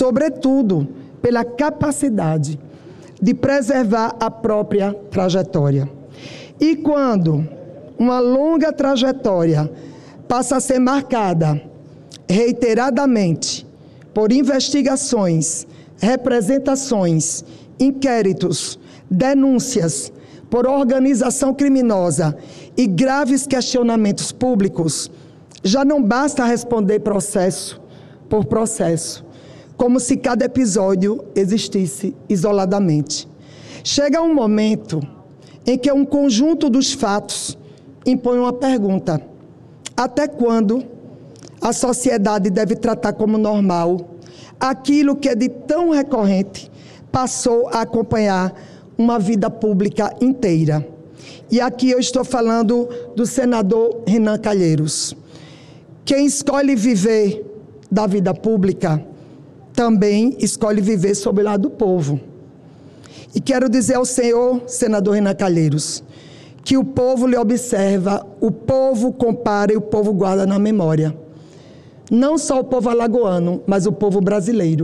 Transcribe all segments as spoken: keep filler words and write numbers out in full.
sobretudo pela capacidade de preservar a própria trajetória. E quando uma longa trajetória passa a ser marcada reiteradamente por investigações, representações, inquéritos, denúncias por organização criminosa e graves questionamentos públicos, já não basta responder processo por processo, como se cada episódio existisse isoladamente. Chega um momento em que um conjunto dos fatos impõe uma pergunta: até quando a sociedade deve tratar como normal aquilo que é de tão recorrente passou a acompanhar uma vida pública inteira? E aqui eu estou falando do senador Renan Calheiros. Quem escolhe viver da vida pública também escolhe viver sob o lado do povo. E quero dizer ao senhor, senador Renan Calheiros, que o povo lhe observa, o povo compara e o povo guarda na memória. Não só o povo alagoano, mas o povo brasileiro.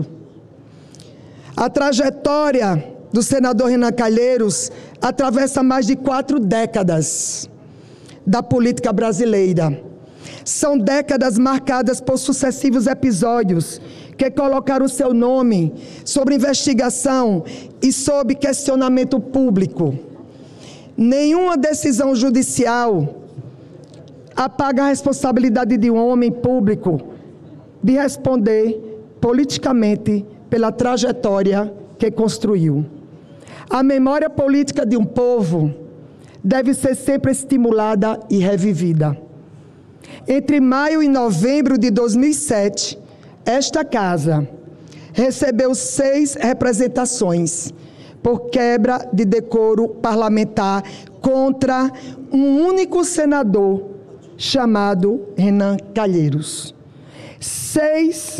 A trajetória do senador Renan Calheiros atravessa mais de quatro décadas da política brasileira. São décadas marcadas por sucessivos episódios que colocaram o seu nome sobre investigação e sob questionamento público. Nenhuma decisão judicial apaga a responsabilidade de um homem público de responder politicamente pela trajetória que construiu. A memória política de um povo deve ser sempre estimulada e revivida. Entre maio e novembro de dois mil e sete, esta casa recebeu seis representações por quebra de decoro parlamentar contra um único senador chamado Renan Calheiros. Seis,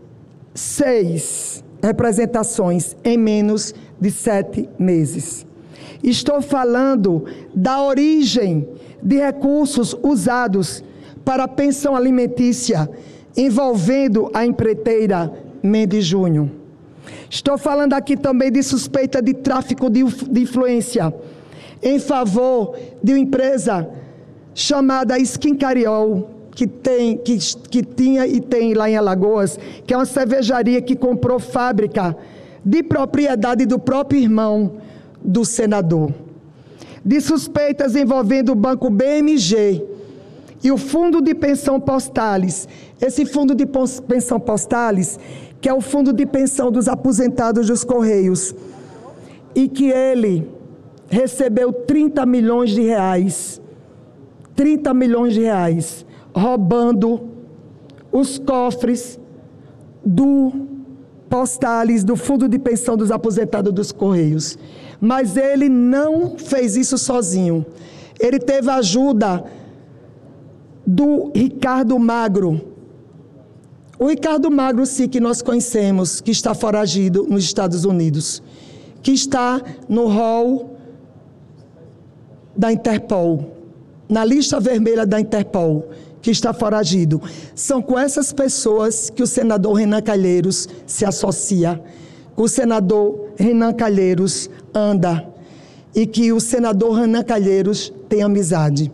seis representações em menos de sete meses. Estou falando da origem de recursos usados para a pensão alimentícia envolvendo a empreiteira Mendes Júnior. Estou falando aqui também de suspeita de tráfico de, de influência em favor de uma empresa chamada Skin Cariol, que, tem, que, que tinha e tem lá em Alagoas, que é uma cervejaria que comprou fábrica de propriedade do próprio irmão do senador. De suspeitas envolvendo o Banco B M G e o Fundo de Pensão Postales. Esse Fundo de Pensão Postales, que é o Fundo de Pensão dos Aposentados dos Correios, e que ele recebeu trinta milhões de reais, trinta milhões de reais, roubando os cofres do Postales, do Fundo de Pensão dos Aposentados dos Correios. Mas ele não fez isso sozinho. Ele teve a ajuda do Ricardo Magro. O Ricardo Magro, sim, que nós conhecemos, que está foragido nos Estados Unidos, que está no rol da Interpol, na lista vermelha da Interpol, que está foragido. São com essas pessoas que o senador Renan Calheiros se associa, o senador Renan Calheiros anda e que o senador Renan Calheiros tem amizade.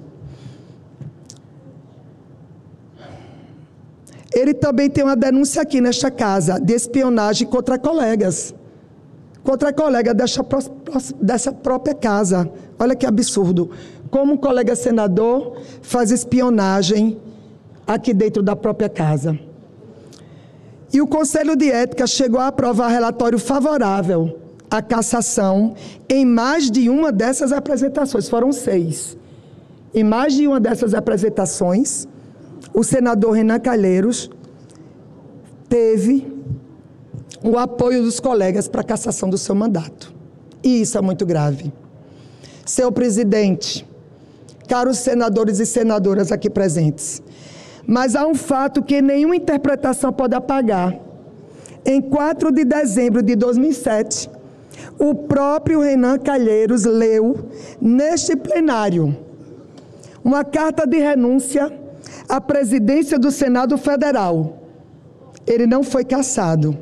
Ele também tem uma denúncia aqui nesta casa de espionagem contra colegas, contra colega dessa, dessa própria casa. Olha que absurdo. Como um colega senador faz espionagem aqui dentro da própria casa. E o Conselho de Ética chegou a aprovar relatório favorável à cassação em mais de uma dessas apresentações. Foram seis. Em mais de uma dessas apresentações, o senador Renan Calheiros teve o apoio dos colegas para a cassação do seu mandato. E isso é muito grave. Senhor presidente, caros senadores e senadoras aqui presentes, mas há um fato que nenhuma interpretação pode apagar. Em quatro de dezembro de dois mil e sete, o próprio Renan Calheiros leu neste plenário uma carta de renúncia à presidência do Senado Federal. Ele não foi cassado.